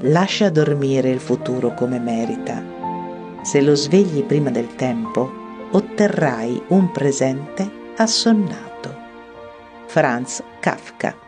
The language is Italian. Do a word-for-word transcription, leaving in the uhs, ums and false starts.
lascia dormire il futuro come merita. Se lo svegli prima del tempo, otterrai un presente assonnato. Franz Kafka.